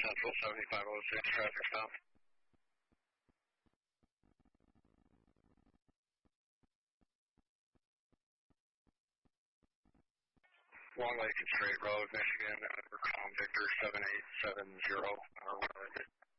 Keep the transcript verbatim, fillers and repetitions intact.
Central seventy-five oh six, traffic stop. Long Lake and Straight Road, Michigan, uh, Victor seven eight seven zero, uh,